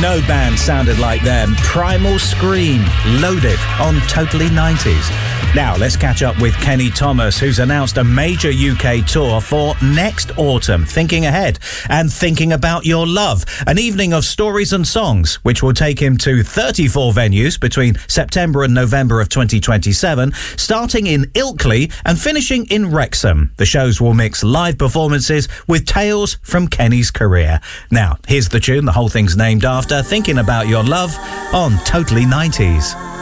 No band sounded like them. Primal Scream, Loaded on Totally 90s. Now, let's catch up with Kenny Thomas, who's announced a major UK tour for next autumn, thinking ahead and thinking about your love. An evening of stories and songs, which will take him to 34 venues between September and November of 2027, starting in Ilkley and finishing in Wrexham. The shows will mix live performances with tales from Kenny's career. Now, here's the tune the whole thing's named after, Thinking About Your Love on Totally 90s.